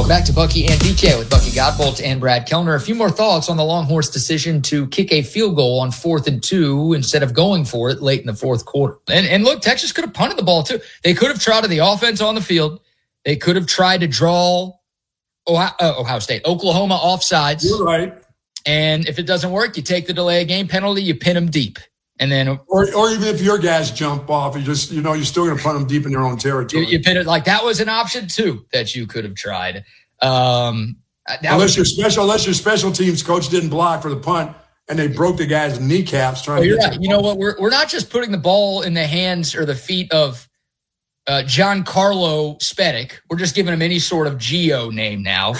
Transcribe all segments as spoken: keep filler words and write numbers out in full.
Back to Bucky and B K with Bucky Godbolt and Brad Kellner. A few more thoughts on the Longhorns' decision to kick a field goal on fourth and two instead of going for it late in the fourth quarter. And, and look, Texas could have punted the ball too. They could have trotted the offense on the field. They could have tried to draw Ohio, uh, Ohio State, Oklahoma offsides. You're right. And if it doesn't work, you take the delay of game penalty, you pin them deep. And then, or, or even if your guys jump off, you just, you know, you're still going to punt them deep in their own territory. You, you pin it like that was an option too that you could have tried. Um, unless your special, unless your special teams coach didn't block for the punt and they broke the guy's kneecaps trying oh, to you're get right. to the You know what? We're we're not just putting the ball in the hands or the feet of uh, Giancarlo Spedic. We're just giving him any sort of Geo name now.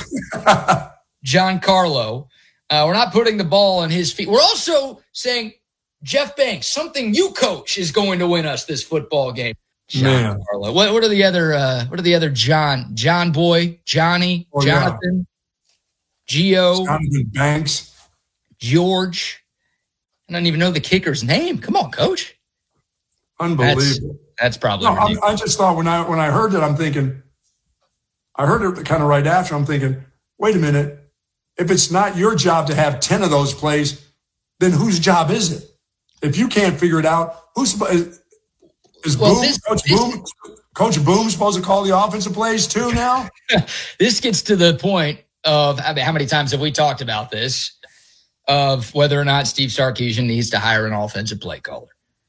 Giancarlo. Uh, we're not putting the ball in his feet. We're also saying Jeff Banks, something you coach is going to win us this football game. John Carlo. What, what are the other? Uh, what are the other? John, John Boy, Johnny, oh, Jonathan, yeah. Gio, Jonathan Banks, George. I don't even know the kicker's name. Come on, coach. Unbelievable. That's, that's probably. No, I, I just thought when I when I heard that, I'm thinking. I heard it kind of right after. I'm thinking, wait a minute. If it's not your job to have ten of those plays, then whose job is it? If you can't figure it out, who's Is well, Boom, this, Coach this, Boom, Coach Boom supposed to call the offensive plays too now? This gets to the point of, I mean, how many times have we talked about this, of whether or not Steve Sarkisian needs to hire an offensive play caller.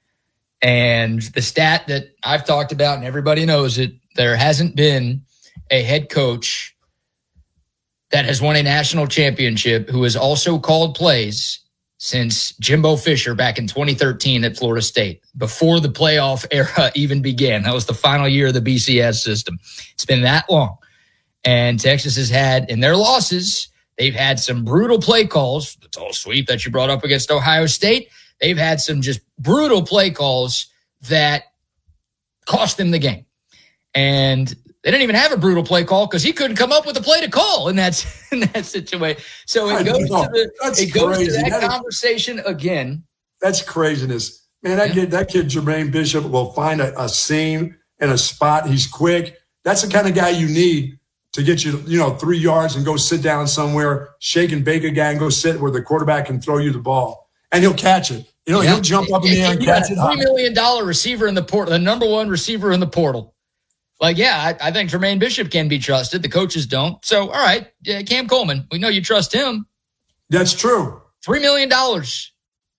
And the stat that I've talked about, and everybody knows it, there hasn't been a head coach that has won a national championship who has also called plays since Jimbo Fisher back in twenty thirteen at Florida State, before the playoff era even began. That was the final year of the B C S system. It's been that long. And Texas has had, in their losses, they've had some brutal play calls. The total sweep that you brought up against Ohio State. They've had some just brutal play calls that cost them the game. And they didn't even have a brutal play call because he couldn't come up with a play to call in that, in that situation. So it goes to the That's it goes crazy. to that, that conversation is, again. That's craziness. Man, that yeah. kid, that kid Jermaine Bishop will find a, a seam and a spot. He's quick. That's the kind of guy you need to get you, you know, three yards and go sit down somewhere, shake and bake a guy and go sit where the quarterback can throw you the ball. And he'll catch it. You know, yeah. he'll jump up in the air and catch it. three million dollars receiver in the portal, the number one receiver in the portal. Like, yeah, I, I think Jermaine Bishop can be trusted. The coaches don't. So, all right, yeah, Cam Coleman, we know you trust him. That's true. three million dollars.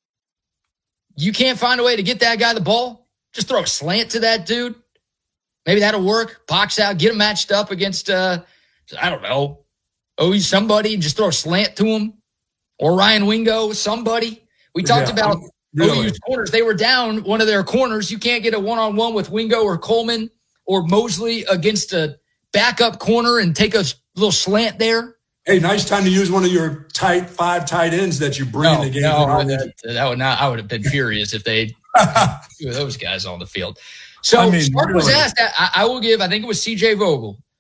You can't find a way to get that guy the ball? Just throw a slant to that dude. Maybe that'll work. Box out, get him matched up against, uh, I don't know, oh, he's somebody, just throw a slant to him. Or Ryan Wingo, somebody. We talked yeah, about really. O U's corners. They were down one of their corners. You can't get a one-on-one with Wingo or Coleman or Mosley against a backup corner and take a little slant there. Hey, nice time to use one of your tight five tight ends that you bring no, in the game. No, I, that, that would not. I would have been furious if they two of those guys on the field. So I mean, Sark was asked. I, I will give. I think it was C J Vogel